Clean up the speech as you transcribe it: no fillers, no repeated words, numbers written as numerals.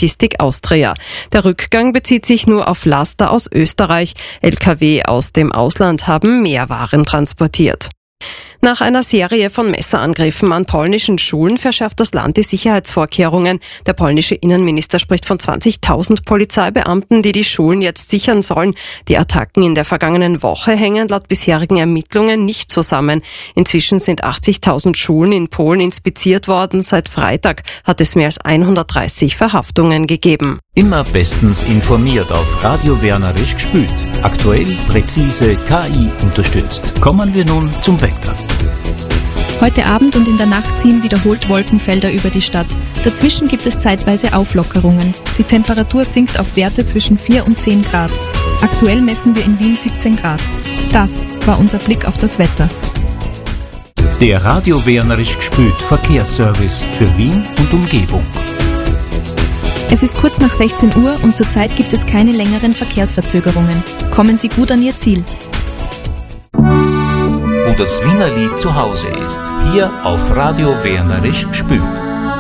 Statistik Austria. Der Rückgang bezieht sich nur auf Laster aus Österreich. Lkw aus dem Ausland haben mehr Waren transportiert. Nach einer Serie von Messerangriffen an polnischen Schulen verschärft das Land die Sicherheitsvorkehrungen. Der polnische Innenminister spricht von 20.000 Polizeibeamten, die die Schulen jetzt sichern sollen. Die Attacken in der vergangenen Woche hängen laut bisherigen Ermittlungen nicht zusammen. Inzwischen sind 80.000 Schulen in Polen inspiziert worden. Seit Freitag hat es mehr als 130 Verhaftungen gegeben. Immer bestens informiert auf Radio Wienerisch gespült. Aktuell, präzise, KI unterstützt. Kommen wir nun zum Wetter. Heute Abend und in der Nacht ziehen wiederholt Wolkenfelder über die Stadt. Dazwischen gibt es zeitweise Auflockerungen. Die Temperatur sinkt auf Werte zwischen 4 und 10 Grad. Aktuell messen wir in Wien 17 Grad. Das war unser Blick auf das Wetter. Der Radio Wienerisch gespült Verkehrsservice für Wien und Umgebung. Es ist kurz nach 16 Uhr und zurzeit gibt es keine längeren Verkehrsverzögerungen. Kommen Sie gut an Ihr Ziel. Wo das Wienerlied zu Hause ist, hier auf Radio Wienerisch gespült.